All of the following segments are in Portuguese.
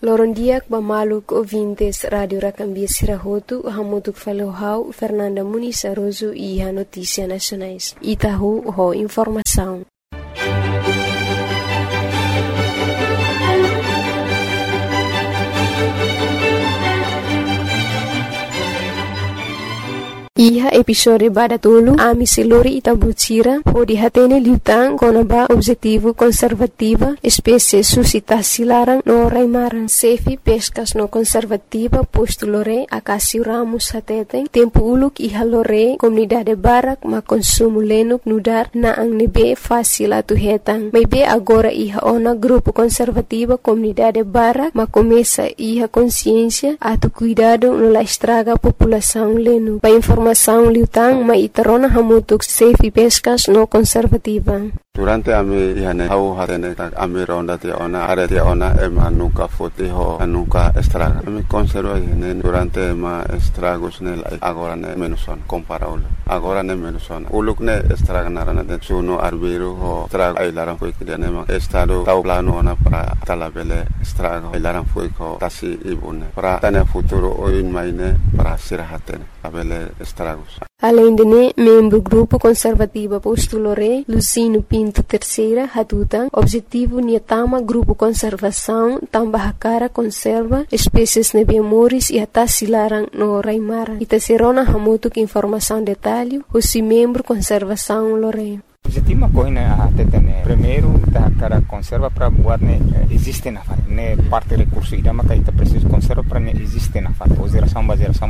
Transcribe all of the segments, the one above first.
Loron diak ba maluk ouvintes Radio Racambia Sirahotu, hamutuk falohau Fernanda Muniz Aroso e a Notícia Nacionais. Itahu ho informação. Iha episode badatulu ami siluri itabutira ho dihatene liutang konaba objetivo conservativa espécie suscitação larang no raimaran sefi pescas no conservativa posto lore akasi ramos hateten tempo uluk iha lore comunidade barak ma consumo lenuk nudar na ang nebe fácil atu hetang maybe agora iha ona grupo conservativa comunidade barak ma começa iha consciência atu cuidado no la estraga população lenu pa informação liutang maitarona hamutuk safe pescas no conservativa. Durante ami ihane hau hatene ami ronda te ona are te ona ema nunca foteho nunca estraga. Ami conserva ihane durante ema estragos nel agora ne menuson comparable. Agora ne menuson. Uluk ne estraga narana de suno arbiro ho estraga ailaran foi que nema estado tau plano ona para talabele estraga ailaran foi ko tasi ibune. Para tane futuro oin maine para sirahatene abele estragos. Além de membro grupo conservativa postulore Lucino Pinto terceira hatutan objetivo niatama grupo conservação tambah cara conserva espécies nebiamoris e atas silarang no raimara ita serona hamutuk informação detalhe husi membro conservação lore. Objetivo ma coina atetene primeiro ta cara conserva para buat ne existe na fat ne parte recurso ida ma ita preciso conserva para ne existe na fat ozeração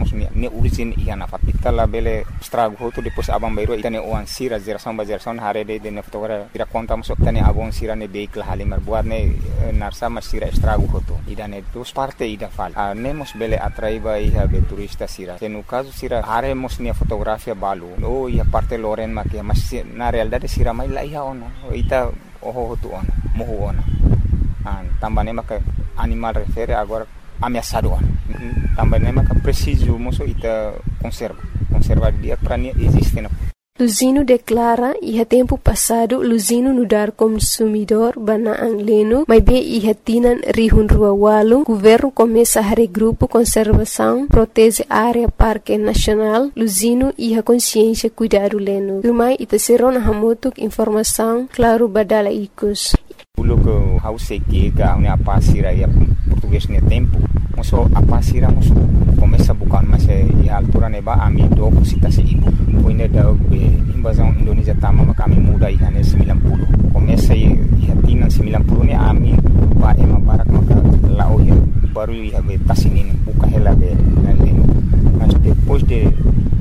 ne origin ia na fat ita la bele estrago hoto depois abang bairo ita ne oan sira zeração na hare de ne fotogra ira conta mo tane abon sira ne vehicle halimar buat ne narsa ma sira estrago hoto ida ne dos parte ida fal ne mos bele atraiva ia be turista sira no caso sira hare mos ne fotografia balu o ia parte loren ma que mas na realidade sira mai la iha ona ita oho tu ona mohu ona tambane maka animal refere agora ameaçado ona tambane maka preciso moso ita conserva dia para nem existe na Luzino declara iha tempo passado Luzino nudar consumidor bana ang leno mas be iha tinan rihun rua walu governo começa a grupo conservação protege área parque nacional Luzino iha consciência cuidado leno rumai ita serona hamutuk informação claro badala ikus Uluk hause que ga una pasira ya português ne tempo moso apasira moso começa bukan masa di altura neba ami do citasi ibu poine da invasão Indonesia tama kami muda ihane 90 começa ihatinan 90 ne ami ba ema barak maka lao ya baru iha be tasinin buka hela be nalin mas depois de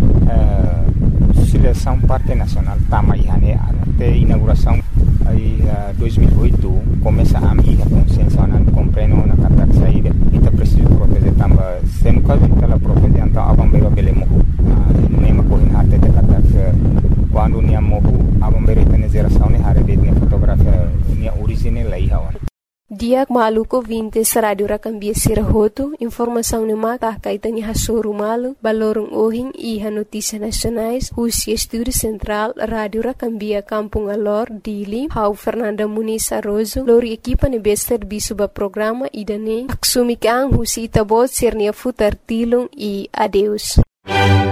seleção parte nacional tama ihane até inauguração aí 2008 começa a minha consciência não compreendo na carta saída ita preciso proteger tamba sendo caso ela protege então abambeiro belemo nema corrin até de carta quando nia mohu abambeiro tem geração ne hare de fotografia nia original aí hawan Diak maluko vintes Radio Racambia Sirahotu, informação ne mata kaitani hasoro malu, balorong ohing iha notícia nacionais, husi estúdio central Radio Racambia Kampung Alor, Dili, hau Fernanda Muniz Aroso, lori equipa ne bester bisuba programa idane, aksumikang husi itabot sirnia futar tilung e adeus.